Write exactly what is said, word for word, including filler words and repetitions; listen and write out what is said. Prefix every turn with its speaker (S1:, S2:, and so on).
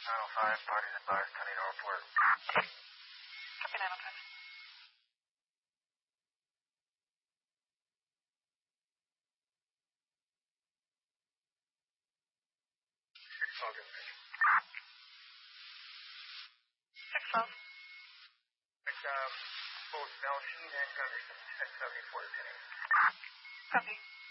S1: nine oh five, parties at bars, tornado report.
S2: Copy nine oh five.
S1: six twelve, information.
S2: six twelve.
S1: It's, um, both Nelson and Gunderson, ten seventy-four to ten eighty.
S2: Copy.